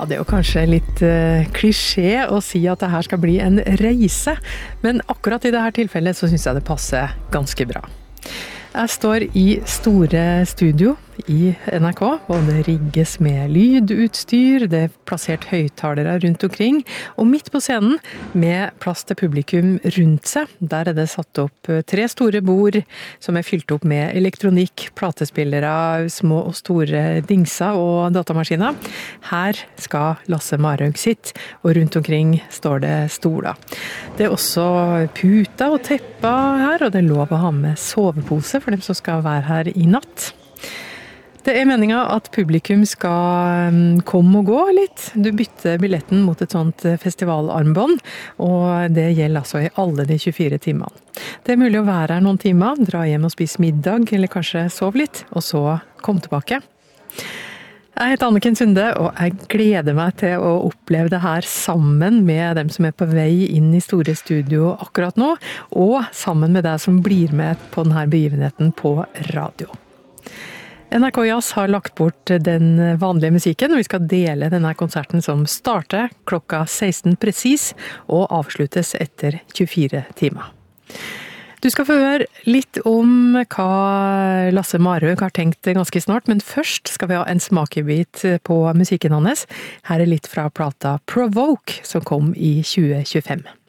Ja, det er jo kanskje litt klisjé å si at det her skal bli en reise, men akkurat i dette tilfellet så synes jeg det passer ganske bra. Jeg står i store studio i NRK, og det rigges med lydutstyr, det er plassert høyttalere rundt omkring, og midt på scenen, med plass til publikum rundt seg, der er det satt opp 3 store bord som er fylt opp med elektronikk, platespillere, små og store dingser og datamaskiner. Her skal Lasse Marhaug sitte, og rundt omkring står det stoler. Det er også puter og tepper her, og det er lov å ha med sovepose for dem som skal være her i natt. Det er meningen at publikum skal komme og gå litt. Du bytter billetten mot et sånt festivalarmbånd, og det gjelder altså i alle de 24 timene. Det er mulig å være her noen timer, dra hjem og spise middag, eller kanskje sove litt, og så komme tilbake. Jeg heter Anniken Sunde, og jeg gleder meg til å oppleve det her sammen med dem som er på vei inn i store studio akkurat nå, og sammen med deg som blir med på denne begivenheten på radio. NRK Jazz har lagt bort den vanlige musikken, og vi skal dele denne konserten som starter klokka 16 presis, og avsluttes etter 24 timer. Du skal få høre litt om hva Lasse Marhaug har tenkt ganske snart, men først skal vi ha en smakebit på musikken hans. Her er litt fra plata Provoke, som kom i 2025.